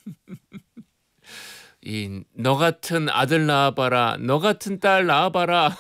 너 같은 아들 낳아봐라, 너 같은 딸 낳아봐라.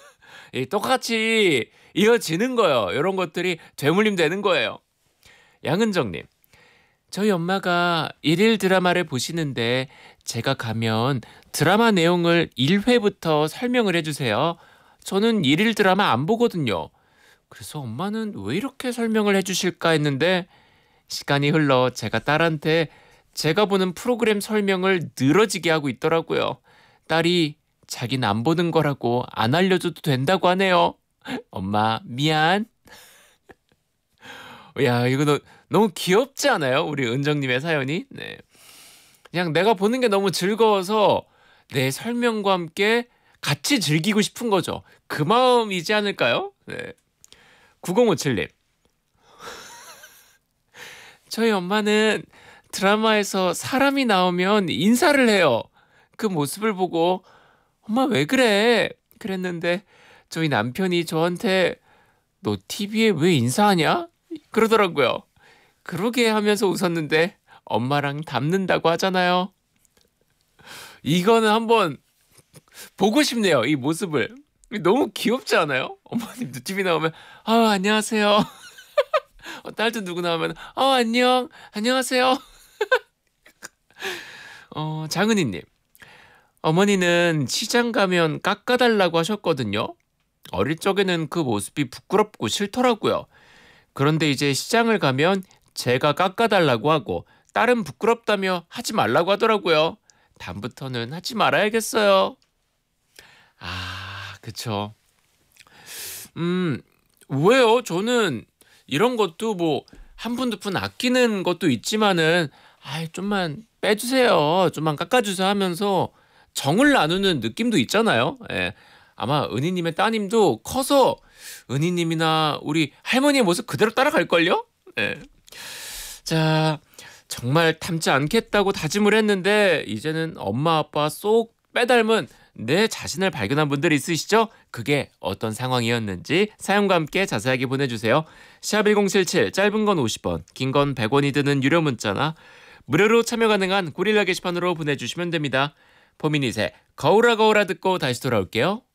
똑같이 이어지는 거예요. 이런 것들이 되물림 되는 거예요. 양은정님, 저희 엄마가 일일 드라마를 보시는데 제가 가면 드라마 내용을 1회부터 설명을 해주세요. 저는 일일 드라마 안 보거든요. 그래서 엄마는 왜 이렇게 설명을 해주실까 했는데 시간이 흘러 제가 딸한테 제가 보는 프로그램 설명을 늘어지게 하고 있더라고요. 딸이 자기는 안 보는 거라고 안 알려줘도 된다고 하네요. 엄마 미안. 야, 이거 너무 귀엽지 않아요? 우리 은정님의 사연이. 네. 그냥 내가 보는 게 너무 즐거워서 내 설명과 함께 같이 즐기고 싶은 거죠. 그 마음이지 않을까요? 네. 9057님. 저희 엄마는 드라마에서 사람이 나오면 인사를 해요. 그 모습을 보고 엄마 왜 그래? 그랬는데 저희 남편이 저한테 너 TV에 왜 인사하냐? 그러더라고요. 그러게 하면서 웃었는데 엄마랑 닮는다고 하잖아요. 이거는 한번 보고 싶네요. 이 모습을. 너무 귀엽지 않아요? 어머님도 TV 나오면 안녕하세요. 딸도 누구 나오면 안녕. 안녕하세요. 장은희님. 어머니는 시장 가면 깎아달라고 하셨거든요. 어릴 적에는 그 모습이 부끄럽고 싫더라고요. 그런데 이제 시장을 가면 제가 깎아달라고 하고 딸은 부끄럽다며 하지 말라고 하더라고요. 다음부터는 하지 말아야겠어요. 그쵸. 왜요? 저는 이런 것도 뭐 한 푼 두 푼 아끼는 것도 있지만은 좀만 빼주세요. 좀만 깎아주세요 하면서 정을 나누는 느낌도 있잖아요. 예. 아마 은희님의 따님도 커서 은희님이나 우리 할머니의 모습 그대로 따라갈걸요? 예. 자, 정말 닮지 않겠다고 다짐을 했는데 이제는 엄마 아빠 쏙 빼닮은 내 자신을 발견한 분들 있으시죠? 그게 어떤 상황이었는지 사연과 함께 자세하게 보내주세요. 샵1077 짧은 건 50원, 긴 건 100원이 드는 유료 문자나 무료로 참여 가능한 고릴라 게시판으로 보내주시면 됩니다. 포미닛의 거울아 거울아 듣고 다시 돌아올게요.